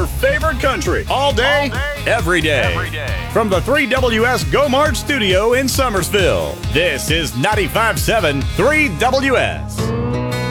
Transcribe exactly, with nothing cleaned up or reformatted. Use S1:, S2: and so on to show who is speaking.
S1: favorite country all day,
S2: All day,
S1: every day.
S2: every day.
S1: From the three W S Go Mart studio in Summersville, this is ninety-five point seven three W S.